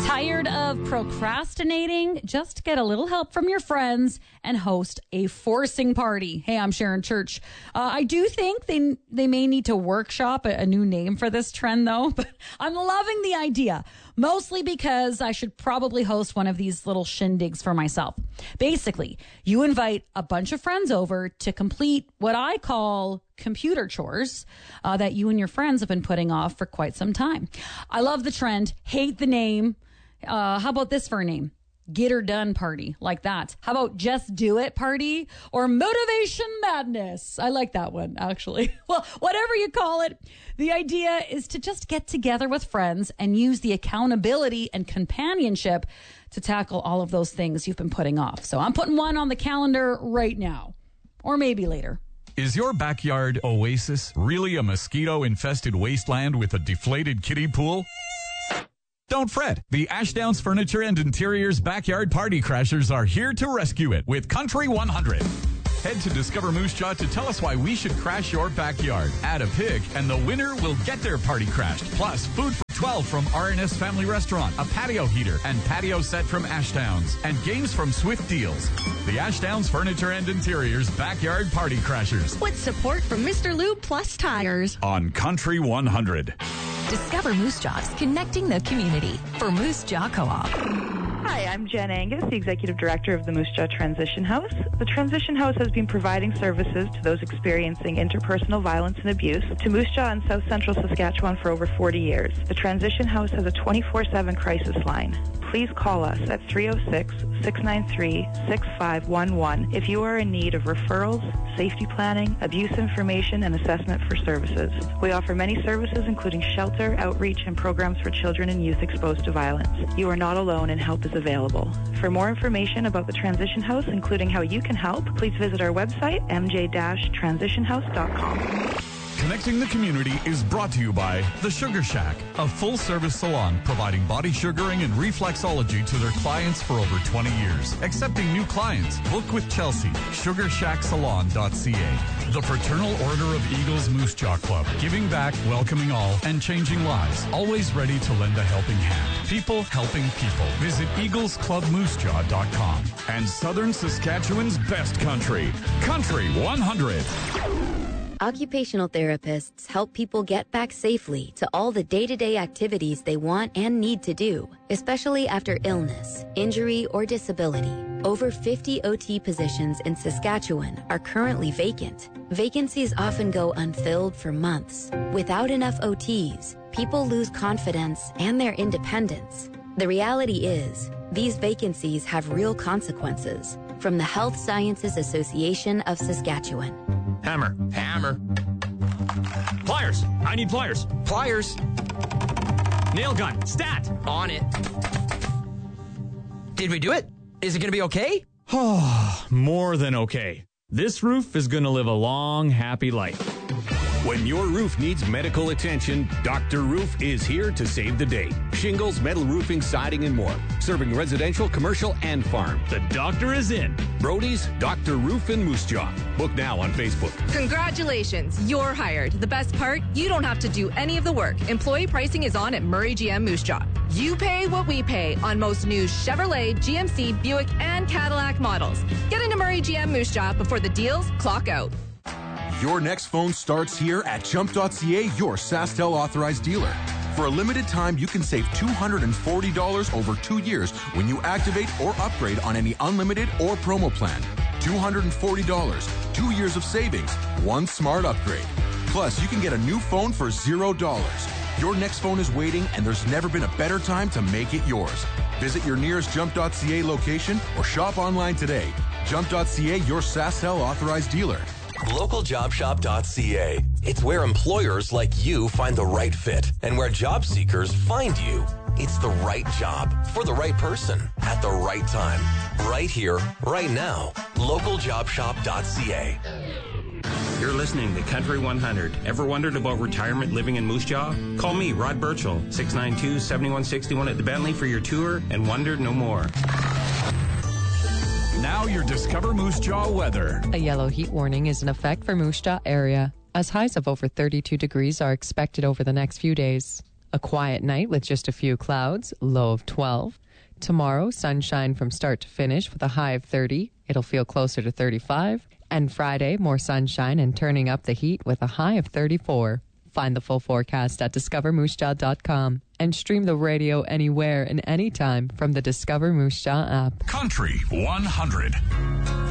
Tired of procrastinating? Just get a little help from your friends and host a forcing party. Hey, I'm Sharon Church. I do think they may need to workshop a new name for this trend, though. But I'm loving the idea, mostly because I should probably host one of these little shindigs for myself. Basically, you invite a bunch of friends over to complete what I call computer chores that you and your friends have been putting off for quite some time. I love the trend. Hate the name. How about this for a name? Get her done party, like that. How about just do it party or motivation madness? I like that one, actually. Well, whatever you call it, the idea is to just get together with friends and use the accountability and companionship to tackle all of those things you've been putting off. So I'm putting one on the calendar right now, or maybe later. Is your backyard oasis really a mosquito-infested wasteland with a deflated kiddie pool? Don't fret. The Ashdowns Furniture and Interiors Backyard Party Crashers are here to rescue it with Country 100. Head to Discover Moose Jaw to tell us why we should crash your backyard. Add a pig, and the winner will get their party crashed. Plus, food for 12 from R&S Family Restaurant, a patio heater and patio set from Ashdowns, and games from Swift Deals. The Ashdowns Furniture and Interiors Backyard Party Crashers. With support from Mr. Lube Plus Tires. On Country 100. Discover Moose Jaws, connecting the community for Moose Jaw Co-op. Hi, I'm Jen Angus, the Executive Director of the Moose Jaw Transition House. The Transition House has been providing services to those experiencing interpersonal violence and abuse to Moose Jaw and South Central Saskatchewan for over 40 years. The Transition House has a 24/7 crisis line. Please call us at 306-693-6511 if you are in need of referrals, safety planning, abuse information, and assessment for services. We offer many services, including shelter, outreach, and programs for children and youth exposed to violence. You are not alone, and help is available. For more information about the Transition House, including how you can help, please visit our website, mj-transitionhouse.com. Connecting the community is brought to you by The Sugar Shack, a full-service salon providing body sugaring and reflexology to their clients for over 20 years. Accepting new clients. Book with Chelsea. SugarshackSalon.ca. The Fraternal Order of Eagles Moose Jaw Club. Giving back, welcoming all, and changing lives. Always ready to lend a helping hand. People helping people. Visit EaglesClubMooseJaw.com. And Southern Saskatchewan's best country. Country 100. Occupational therapists help people get back safely to all the day-to-day activities they want and need to do, especially after illness, injury, or disability. Over 50 OT positions in Saskatchewan are currently vacant. Vacancies often go unfilled for months. Without enough OTs, people lose confidence and their independence. The reality is, these vacancies have real consequences. From the Health Sciences Association of Saskatchewan. Hammer. Pliers. I need pliers. Pliers. Nail gun. Stat. On it. Did we do it? Is it going to be okay? More than okay. This roof is going to live a long, happy life. When your roof needs medical attention, Dr. Roof is here to save the day. Shingles, metal roofing, siding, and more. Serving residential, commercial, and farm. The doctor is in. Brody's, Dr. Roof in Moose Jaw. Book now on Facebook. Congratulations, you're hired. The best part, you don't have to do any of the work. Employee pricing is on at Murray GM Moose Jaw. You pay what we pay on most new Chevrolet, GMC, Buick, and Cadillac models. Get into Murray GM Moose Jaw before the deals clock out. Your next phone starts here at Jump.ca, your SaskTel authorized dealer. For a limited time, you can save $240 over 2 years when you activate or upgrade on any unlimited or promo plan. $240, 2 years of savings, one smart upgrade. Plus, you can get a new phone for $0. Your next phone is waiting, and there's never been a better time to make it yours. Visit your nearest Jump.ca location or shop online today. Jump.ca, your SaskTel authorized dealer. LocalJobShop.ca. It's where employers like you find the right fit and where job seekers find you. It's the right job for the right person at the right time. Right here, right now. LocalJobShop.ca. You're listening to Country 100. Ever wondered about retirement living in Moose Jaw? Call me, Rod Birchall, 692-7161 at the Bentley for your tour and wonder no more. Now your Discover Moose Jaw weather. A yellow heat warning is in effect for Moose Jaw area, as highs of over 32 degrees are expected over the next few days. A quiet night with just a few clouds, low of 12. Tomorrow, sunshine from start to finish with a high of 30. It'll feel closer to 35. And Friday, more sunshine and turning up the heat with a high of 34. Find the full forecast at discovermoosejaw.com and stream the radio anywhere and anytime from the Discover Moose Jaw app. Country 100.